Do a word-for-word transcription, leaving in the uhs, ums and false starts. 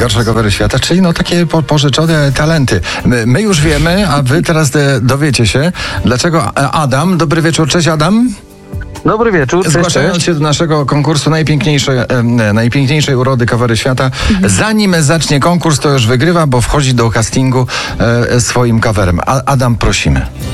Najgorsze covery świata, czyli no takie po, pożyczone talenty. My, my już wiemy, a wy teraz de, dowiecie się, dlaczego Adam, dobry wieczór, cześć Adam. Dobry wieczór. Zgłaszając cześć. się do naszego konkursu najpiękniejszej, e, najpiękniejszej urody covery świata, mhm. zanim zacznie konkurs, to już wygrywa, bo wchodzi do castingu e, swoim coverem. A, Adam, prosimy.